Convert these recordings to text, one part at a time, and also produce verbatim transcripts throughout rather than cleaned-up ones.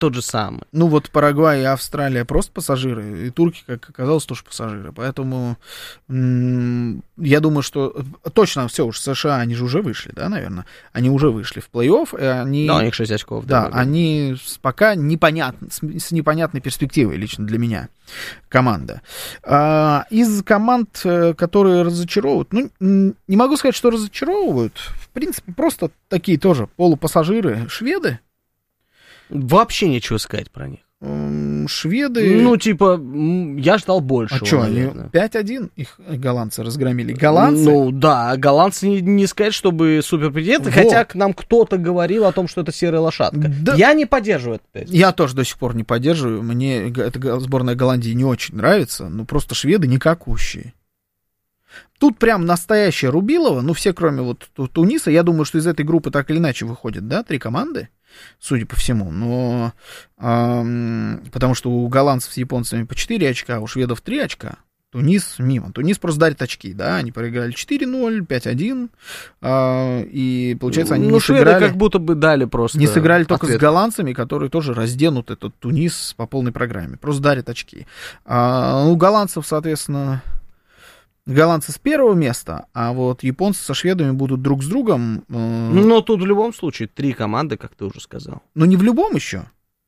тот же самый. Ну вот Парагвай и Австралия просто пассажиры, и турки, как оказалось, тоже пассажиры. Поэтому м- я думаю, что точно все уж США, они же уже вышли, да, наверное? Они уже вышли в плей-офф, и они... Да, у них шесть очков. Да, да, они пока непонятны, с, с непонятной перспективой лично для меня команда. А, из команд, которые разочаровывают, ну, не могу сказать, что разочаровывают, в принципе, просто такие тоже полупассажиры, шведы. Вообще нечего сказать про них. Шведы... Ну, типа, я ждал большего. А что, они пять один их голландцы разгромили? Голландцы? Ну, да, голландцы не, не сказать, чтобы суперпретенденты, вот. Хотя к нам кто-то говорил о том, что это серая лошадка. Да. Я не поддерживаю это. Я тоже до сих пор не поддерживаю. Мне эта сборная Голландии не очень нравится, но просто шведы никакущие. Тут прям настоящая Рубилова, ну, все, кроме вот Туниса. Я думаю, что из этой группы так или иначе выходят, да, три команды, судя по всему. Но э, потому что у голландцев с японцами по четыре очка, у шведов три очка. Тунис мимо. Тунис просто дарит очки, да, они проиграли четыре ноль, пять один, э, и, получается, они ну, не шведы сыграли... как будто бы дали просто Не сыграли только ответ. С голландцами, которые тоже разденут этот Тунис по полной программе. Просто дарят очки. А, у голландцев, соответственно... Голландцы с первого места, а вот японцы со шведами будут друг с другом. Э... Но тут в любом случае три команды, как ты уже сказал. Ну, не в любом еще.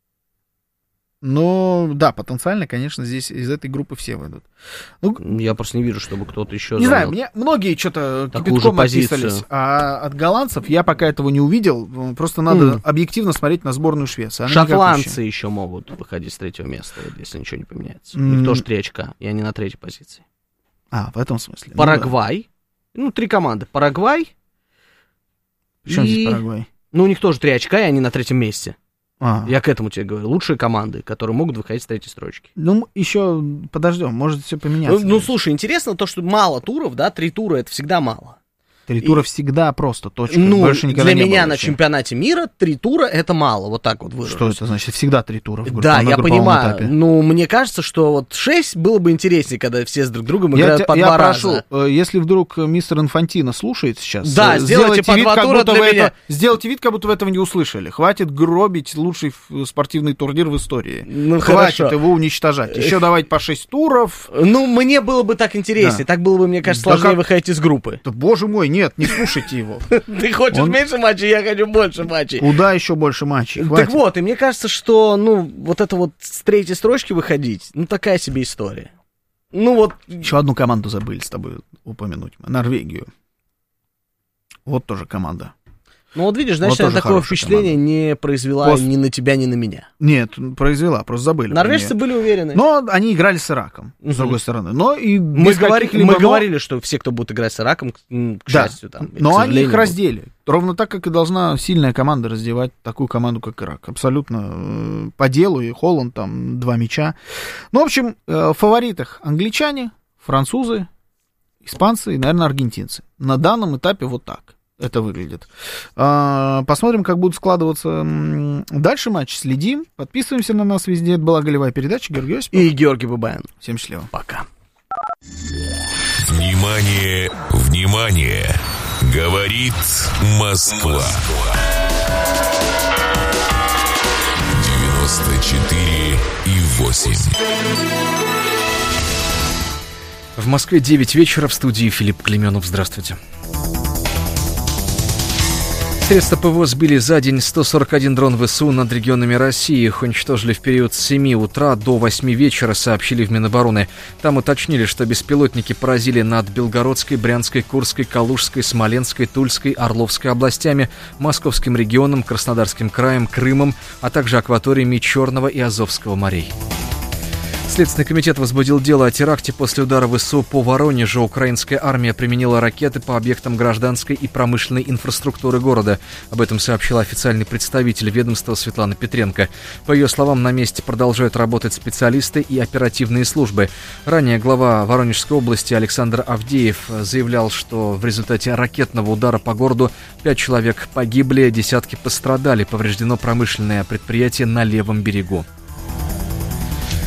Но, да, потенциально, конечно, здесь из этой группы все выйдут. Ну, я просто не вижу, чтобы кто-то еще... Не знаю, мне многие что-то кипятком отписались, а от голландцев я пока этого не увидел. Просто надо mm. объективно смотреть на сборную Швеции. Она шотландцы еще могут выходить с третьего места, если ничего не поменяется. Mm. У них тоже три очка, и они на третьей позиции. А, в этом смысле. Парагвай. Ну, да. ну три команды. Парагвай. Причем и... здесь Парагвай? Ну, у них тоже три очка, и они на третьем месте. А. Я к этому тебе говорю. Лучшие команды, которые могут выходить с третьей строчки. Ну, еще подождем, может все поменяться. Ну, ну, слушай, интересно то, что мало туров, да, три тура это всегда мало. Три тура и... всегда просто, точка. Ну, больше никогда для не меня было на еще. Чемпионате мира три тура это мало, вот так вот выражусь. Что это значит? Всегда три тура в группе, да, я понимаю. Этапе. Ну, мне кажется, что вот шесть было бы интереснее, когда все с друг другом играют я по я два прошу, раза. Если вдруг мистер Инфантино слушает сейчас, да, сделайте по вид, два как тура будто для вы меня. Это, сделайте вид, как будто вы этого не услышали. Хватит гробить лучший спортивный турнир в истории. Ну, Хватит хорошо. его уничтожать. Еще давайте по шесть туров. Ну, мне было бы так интереснее. Да. Так было бы, мне кажется, да сложнее как... выходить из группы. Да, боже мой, нет, не слушайте его. Ты хочешь Он... меньше матчей, я хочу больше матчей. Куда еще больше матчей? Хватит. Так вот, и мне кажется, что, ну, вот это вот с третьей строчки выходить, ну, такая себе история. Ну, вот... Еще одну команду забыли с тобой упомянуть. Норвегию. Вот тоже команда. Ну, вот видишь, значит, вот такое впечатление команда. Не произвела Пост... ни на тебя, ни на меня. Нет, произвела, просто забыли. Норвежцы были уверены. Но они играли с Ираком, uh-huh. с другой стороны. Но и мы говори... мы но... говорили, что все, кто будет играть с Ираком, к да. счастью, там. Но они их раздели. Ровно так, как и должна сильная команда раздевать такую команду, как Ирак. Абсолютно по делу. И Холланд там два мяча. Ну, в общем, в фаворитах англичане, французы, испанцы и, наверное, аргентинцы. На данном этапе вот так это выглядит. Посмотрим, как будут складываться дальше матчи. Следим. Подписываемся на нас везде. Это была голевая передача. Георгий Осипов. И Георгий Бабаян. Всем счастливо. Пока. Внимание, внимание. Говорит Москва. девяносто четыре и восемь. В Москве девять вечера, в студии Филипп Клеменов. Здравствуйте. Средства ПВО сбили за день сто сорок один дрон ВСУ над регионами России. Их уничтожили в период с семи утра до восьми вечера, сообщили в Минобороны. Там уточнили, что беспилотники поразили над Белгородской, Брянской, Курской, Калужской, Смоленской, Тульской, Орловской областями, Московским регионом, Краснодарским краем, Крымом, а также акваториями Черного и Азовского морей. Следственный комитет возбудил дело о теракте после удара ВСУ по Воронежу. Украинская армия применила ракеты по объектам гражданской и промышленной инфраструктуры города. Об этом сообщил официальный представитель ведомства Светлана Петренко. По ее словам, на месте продолжают работать специалисты и оперативные службы. Ранее глава Воронежской области Александр Авдеев заявлял, что в результате ракетного удара по городу пять человек погибли, десятки пострадали, повреждено промышленное предприятие на левом берегу.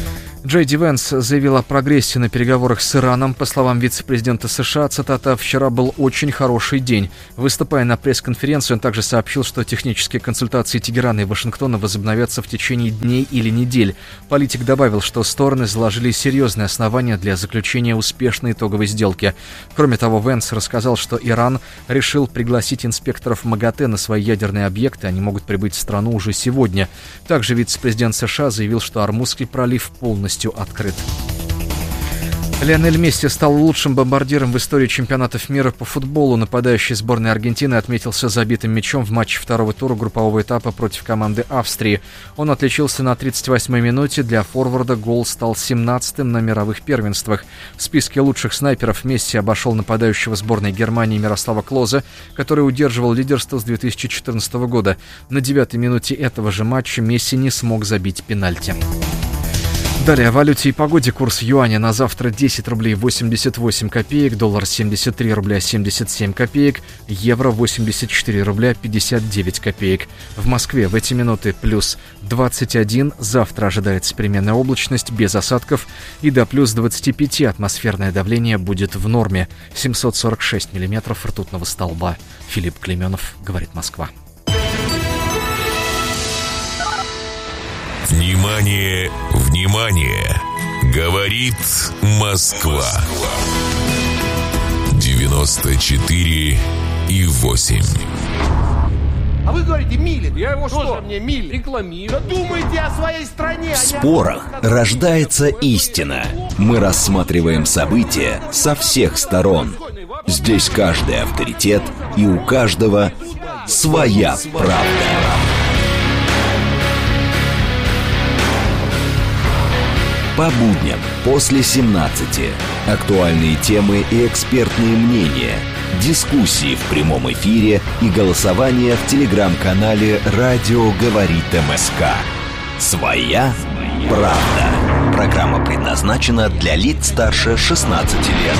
Джей Ди Венс заявил о прогрессе на переговорах с Ираном. По словам вице-президента США, цитата, «Вчера был очень хороший день». Выступая на пресс-конференции, он также сообщил, что технические консультации Тегерана и Вашингтона возобновятся в течение дней или недель. Политик добавил, что стороны заложили серьезные основания для заключения успешной итоговой сделки. Кроме того, Венс рассказал, что Иран решил пригласить инспекторов МАГАТЭ на свои ядерные объекты. Они могут прибыть в страну уже сегодня. Также вице-президент США заявил, что Ормузский пролив полностью открыт. Лионель Месси стал лучшим бомбардиром в истории чемпионатов мира по футболу. Нападающий сборной Аргентины отметился забитым мячом в матче второго тура группового этапа против команды Австрии. Он отличился на тридцать восьмой минуте. Для форварда гол стал семнадцатым на мировых первенствах. В списке лучших снайперов Месси обошел нападающего сборной Германии Мирослава Клозе, который удерживал лидерство с две тысячи четырнадцатого года. На девятой минуте этого же матча Месси не смог забить пенальти. Далее о валюте и погоде. Курс юаня на завтра десять рублей восемьдесят восемь копеек, доллар семьдесят три рубля семьдесят семь копеек, евро восемьдесят четыре рубля пятьдесят девять копеек. В Москве в эти минуты плюс двадцать один, завтра ожидается переменная облачность без осадков, и до плюс двадцати пяти атмосферное давление будет в норме. семьсот сорок шесть миллиметров ртутного столба. Филипп Клейменов, говорит Москва. Внимание, внимание! Говорит Москва. девяносто четыре и восемь. А вы говорите, Милин. Я его что? Мне Милин. Рекламирую. Да думайте о своей стране. В спорах рождается истина. Мы рассматриваем события со всех сторон. Здесь каждый авторитет, и у каждого своя правда. По будням после семнадцати. Актуальные темы и экспертные мнения. Дискуссии в прямом эфире и голосование в телеграм-канале «Радио говорит МСК». Своя правда. Программа предназначена для лиц старше шестнадцати лет.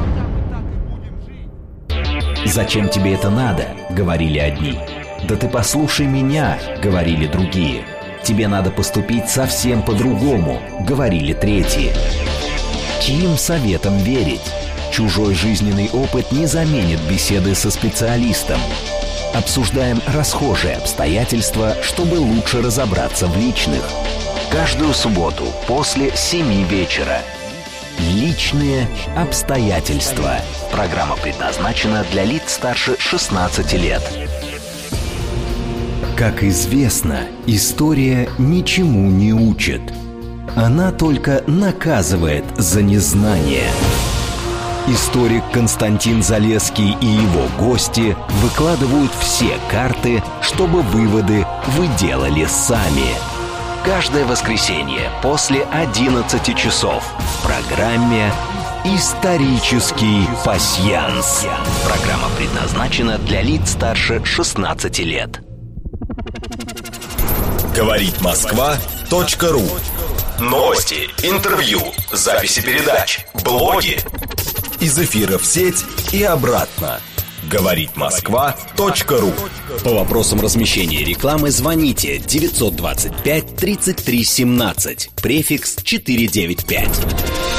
«Зачем тебе это надо?» — говорили одни. «Да ты послушай меня!» — говорили другие. «Тебе надо поступить совсем по-другому», — говорили третьи. Чьим советам верить? Чужой жизненный опыт не заменит беседы со специалистом. Обсуждаем расхожие обстоятельства, чтобы лучше разобраться в личных. Каждую субботу после семи вечера. Личные обстоятельства. Программа предназначена для лиц старше шестнадцати лет. Как известно, история ничему не учит. Она только наказывает за незнание. Историк Константин Залесский и его гости выкладывают все карты, чтобы выводы вы делали сами. Каждое воскресенье после одиннадцати часов в программе «Исторический пасьянс». Программа предназначена для лиц старше шестнадцати лет. Говорит Москва.ру. Новости, интервью, записи передач, блоги. Из эфира в сеть и обратно. Говорит Москва.ру. По вопросам размещения рекламы звоните девятьсот двадцать пять тридцать три семнадцать, префикс четыреста девяносто пять.